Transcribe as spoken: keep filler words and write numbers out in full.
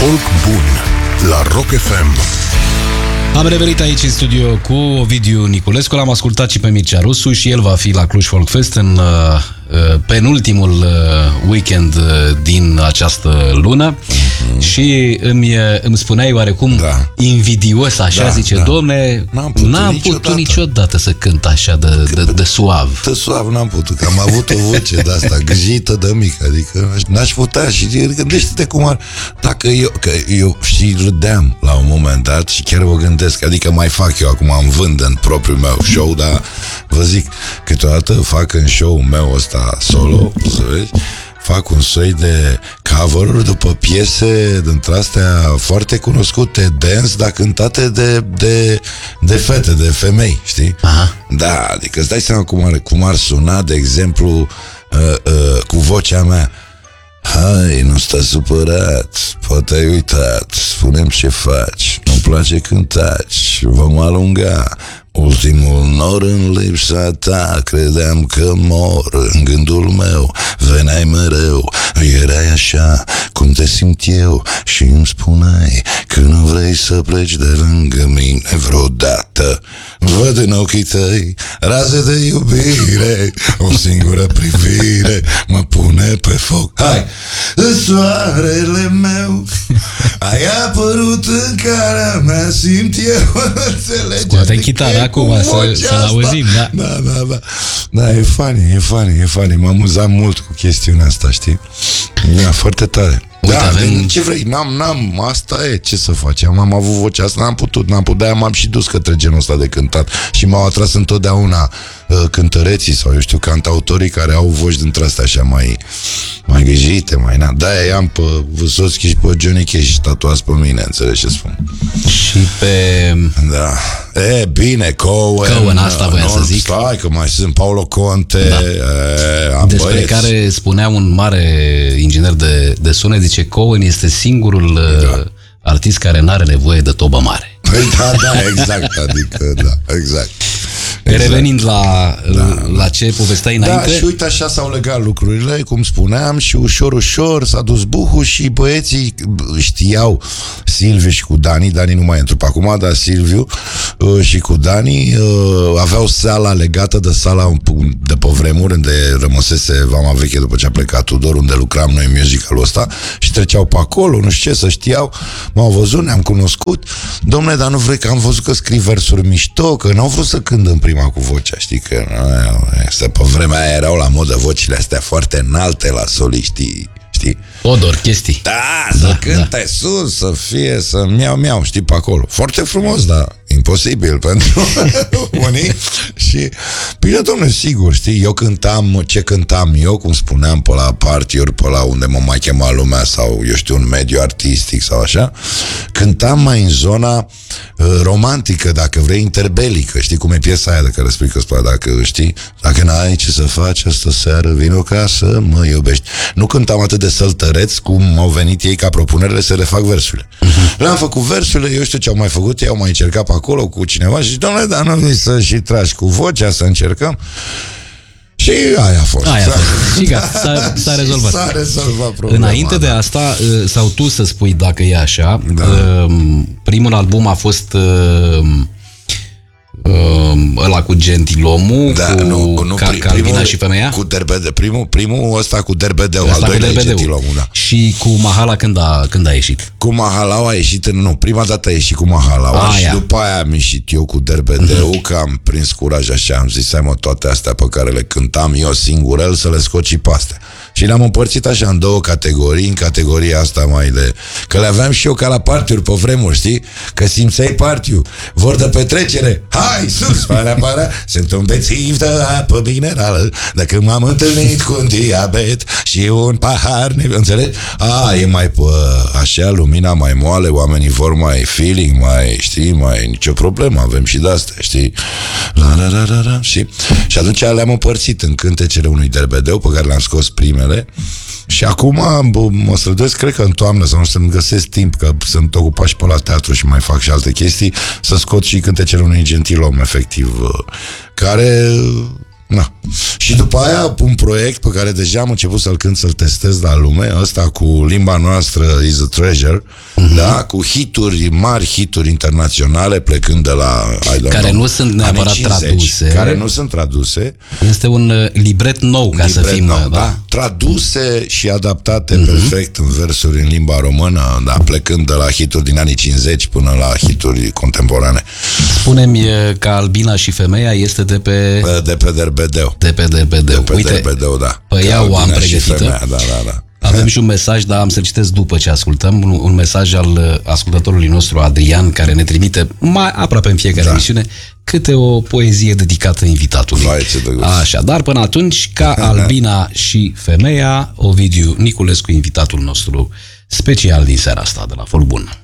Folk bun la Rock F M. Am revenit aici în studio cu Ovidiu Niculescu, l-am ascultat și pe Mircea Rusu și el va fi la Cluj Folk Fest în uh, penultimul uh, weekend uh, din această lună. Mm-hmm. Și îmi, îmi spuneai oarecum da. invidios, așa da, zice, da. domne, n-am putut, n-am niciodată. putut niciodată să cânt așa de, de, de suav. De suav n-am putut, că am avut o voce de asta, gâjită de mic, adică n-aș putea și gândește-te cum ar, dacă eu, că eu și râdeam la un moment dat și chiar mă gândesc, adică mai fac eu acum, am vând în propriul meu show, dar vă zic, câteodată fac în show-ul meu ăsta solo, să vezi, fac un soi de cover-uri după piese dintre-astea foarte cunoscute, dance, dar cântate de, de, de fete, de femei, știi? Aha. Da, adică îți dai seama cum ar, cum ar suna, de exemplu, uh, uh, cu vocea mea. Hai, nu sta supărat, poate ai uitat, spune-mi ce faci, nu-mi place când taci, vom alunga ultimul nor în lipsa ta, credeam că mor în gândul meu, veneai mereu, erai așa cum te simt eu și îmi spuneai că nu vrei să pleci de lângă mine vreodată. Văd în ochii tăi raze de iubire, o singură privire mă pune pe foc. Hai, soarele meu, ai apărut în cara mea, simt eu, înțelegi? Scoate chitara acum, să, să auzim, da? Da, da, da. Da, e funny, e funny, e funny. M-am amuzat mult cu chestiunea asta, știi? Da, foarte tare. Uite, da, avem... ce vrei, n-am, n-am, asta e, ce să facem, am avut vocea asta, n-am putut, n-am putut, de-aia m-am și dus către genul ăsta de cântat și m-au atras întotdeauna uh, cântăreții sau, eu știu, cantautorii care au voci dintre astea așa mai, mai grijite, mai na. De-aia i-am pe Vysotski și pe Johnny Cash tatuați pe mine, înțelegi ce spun. Și pe... Da. E, bine, Cohen, Cohen, asta voiam să zic. Stai, că mai sunt Paulo Conte, da. e, despre băieți. Care spunea un mare inginer de, de sunet, zice, Cohen este singurul da. uh, artist care n-are nevoie de tobă mare. Da, da, exact, adică, da, exact. Exact. Revenind la, da, la ce povesteai înainte. Da, și uite așa s-au legat lucrurile, cum spuneam, și ușor, ușor s-a dus buhul și băieții știau, Silviu și cu Dani, Dani nu mai intru pe acum, dar Silviu uh, și cu Dani uh, aveau sala legată de sala de pe vremuri, unde rămăsese Vama Veche după ce a plecat Tudor, unde lucram noi musicalul ăsta și treceau pe acolo, nu știu ce, să știau, m-au văzut, ne-am cunoscut. Dom'le, dar nu vrei, că am văzut că scrii versuri mișto, că n-au vrut să cânt în prima cu vocea, știi că asta, pe vremea aia erau la modă vocile astea foarte înalte la soliștii, știi? Odor, chestii. Da, să da, cânte da. sus, să fie, să miau, miau, știi, pe acolo. Foarte frumos, dar imposibil pentru unii. Și, bine, domnule, sigur, știi, eu cântam, ce cântam eu, cum spuneam, pe la party-uri, pe la unde mă mai chema lumea sau, eu știu, un mediu artistic sau așa, cântam mai în zona uh, romantică, dacă vrei, interbelică, știi cum e piesa aia de care spui că spune, dacă știi, dacă n-ai ce să faci astă seară, vino ca să mă iubești. Nu cântam atât de săltăreți cum au venit ei ca propunerile să refac versurile. Uh-huh. Le-am făcut versurile, eu știu ce au mai făcut, ei au mai încercat pe acolo cu cineva și domnule, dar nu vrei să și tragi cu vocea, să încercăm. Și aia a fost. Aia a fost. Și gata, s-a, s-a rezolvat. S-a rezolvat problema. Înainte de asta, sau tu să spui dacă e așa, da. Primul album a fost ăla cu Gentilomul, da, cu nu, nu, Cal Calvina primul, și femeia? Cu Derbede, primul, primul ăsta cu Derbedeu, al doilea Gentilomul, da. Și cu Mahala când a, când a ieșit? Cu Mahalau a ieșit, nu, prima dată a ieșit cu Mahalau a, și după aia am ieșit eu cu Derbedeu, uh-huh. că am prins curaj așa, am zis, hai mă, toate astea pe care le cântam eu singurel să le scot și pe astea. Și le-am împărțit așa în două categorii, în categoria asta mai de... Că le aveam și eu ca la party-uri pe vremuri, știi? Că simțeai party-ul, vor de petrecere, hai sus, para, para, sunt un bețiv de apă minerală, dacă m-am întâlnit cu un diabet și un pahar, înțelegi? A, e mai pe așa, lumina mai moale, oamenii vor mai feeling, mai, știi, mai nicio problemă, avem și de-astea, știi? La, la, la, la, la, și, și atunci le-am împărțit în cântecele unui Derbedeu pe care le-am scos primele. Și acum mă străduiesc, cred că în toamnă, să nu să-mi găsesc timp, că sunt ocupat și pe la teatru și mai fac și alte chestii, să scot și cântecele unui Gentilom, efectiv, care Na. Și după aia un proiect pe care deja am început să-l cânt, să-l testez la lume, ăsta cu limba noastră is a treasure, uh-huh. da? Cu hituri, mari hituri internaționale, plecând de la I don't care know, nu sunt neapărat cincizeci, traduse. Care nu sunt traduse. Este un libret nou, ca libret să fim... nou, da? da? Traduse și adaptate uh-huh. perfect în versuri în limba română, da? Plecând de la hituri din anii cincizeci până la hituri contemporane. Spune-mi că Albina și Femeia este de pe... De pe Derbedeu. De pe Derbedeu. De pe Uite, Derbedeu, da. Pe ea o am pregătită. Femeia, da, da, da. Avem și un mesaj, dar am să citesc după ce ascultăm, un, un mesaj al ascultătorului nostru, Adrian, care ne trimite mai aproape în fiecare da. emisiune câte o poezie dedicată invitatului. Așa, dar până atunci, ca Albina și Femeia, Ovidiu Niculescu, invitatul nostru special din seara asta de la Folk Bun.